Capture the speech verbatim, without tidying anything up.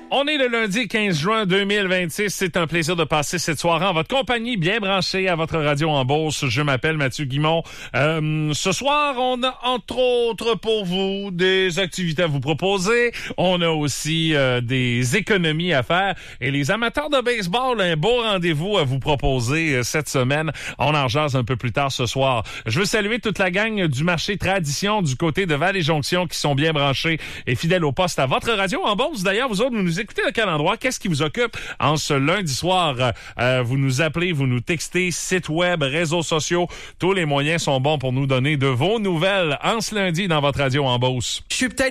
On est le lundi quinze juin deux mille vingt-six. C'est un plaisir de passer cette soirée en votre compagnie, bien branchée à votre radio en Beauce. Je m'appelle Mathieu Guimont. Euh, ce soir, on a entre autres pour vous des activités à vous proposer. On a aussi euh, des économies à faire. Et les amateurs de baseball, un beau rendez-vous à vous proposer euh, cette semaine. On en jase un peu plus tard ce soir. Je veux saluer toute la gang du marché Tradition du côté de Vallée-Jonction qui sont bien branchés et fidèles au poste à votre radio en Beauce. D'ailleurs, vous autres, vous nous écoutez à quel endroit? Qu'est-ce qui vous occupe en ce lundi soir? Euh, vous nous appelez, vous nous textez, site web, réseaux sociaux. Tous les moyens sont bons pour nous donner de vos nouvelles en ce lundi dans votre radio en Beauce. Je suis peut-être